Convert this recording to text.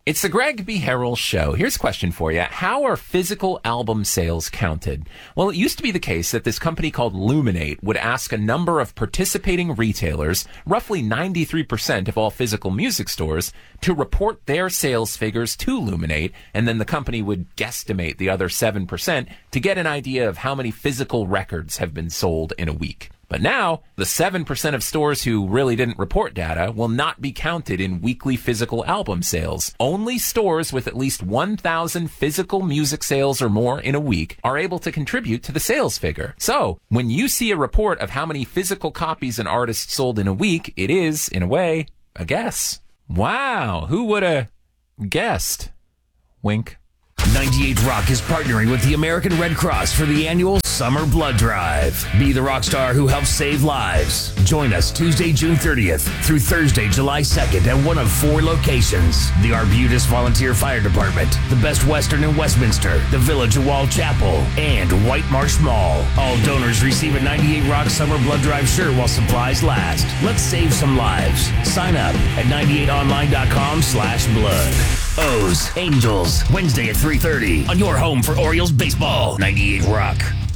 It's the Greg B. Harrell Show. Here's a question for you. How are physical album sales counted? Well, it used to be the case that this company called Luminate would ask a number of participating retailers, roughly 93% of all physical music stores, to report their sales figures to Luminate, and then the company would guesstimate the other 7% to get an idea of how many physical records have been sold in a week. But now, the 7% of stores who really didn't report data will not be counted in weekly physical album sales. Only stores with at least 1,000 physical music sales or more in a week are able to contribute to the sales figure. So, when you see a report of how many physical copies an artist sold in a week, it is, in a way, a guess. Wow, who would have guessed? Wink. 98 Rock is partnering with the American Red Cross for the annual Summer Blood Drive. Be the rock star who helps save lives. Join us Tuesday, June 30th through Thursday, July 2nd at one of 4 locations. The Arbutus Volunteer Fire Department, the Best Western in Westminster, the Village of Wall Chapel, and White Marsh Mall. All donors receive a 98 Rock Summer Blood Drive shirt while supplies last. Let's save some lives. Sign up at 98online.com/blood. O's Angels, Wednesday at 3:30 on your home for Orioles baseball. 98 Rock.